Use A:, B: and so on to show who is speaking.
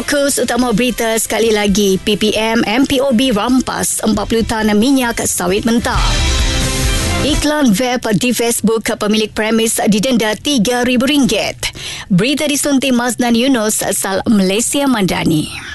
A: Fokus utama berita sekali lagi. PPM MPOB rampas 40 tan minyak sawit mentah. Iklan vape di Facebook pemilik premis didenda RM3,000. Berita disunting Maznan Yunus asal Malaysia Madani.